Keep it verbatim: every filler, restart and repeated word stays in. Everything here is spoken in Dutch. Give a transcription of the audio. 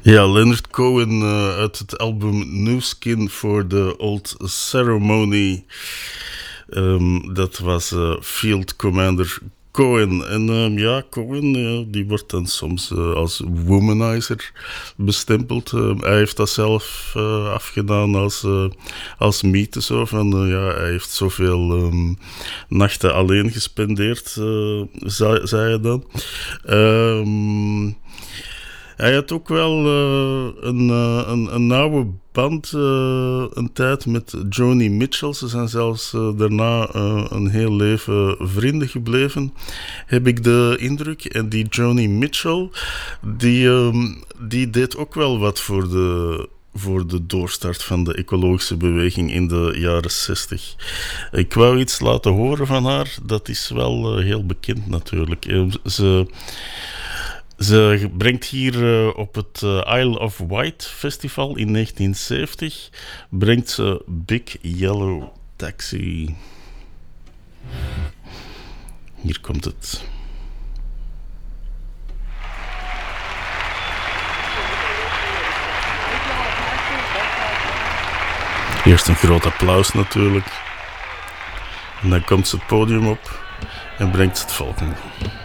Ja, Leonard Cohen uh, uit het album New Skin for the Old Ceremony. Um, dat was uh, Field Commander Cohen. En um, ja, Cohen uh, die wordt dan soms uh, als womanizer bestempeld. Uh, hij heeft dat zelf uh, afgedaan als, uh, als mythe. Zo van, uh, ja, hij heeft zoveel um, nachten alleen gespendeerd, uh, zei, zei hij dan. Um, Hij had ook wel uh, een, uh, een, een nauwe band uh, een tijd met Joni Mitchell. Ze zijn zelfs uh, daarna uh, een heel leven vrienden gebleven, heb ik de indruk. En die Joni Mitchell, die, um, die deed ook wel wat voor de... voor de doorstart van de ecologische beweging in de jaren zestig. Ik wou iets laten horen van haar. Dat is wel uh, heel bekend natuurlijk. Uh, ze... Ze brengt hier uh, op het uh, Isle of Wight Festival in negentien zeventig... brengt ze Big Yellow Taxi. Hier komt het. Eerst een groot applaus natuurlijk. En dan komt ze het podium op en brengt ze het volgende.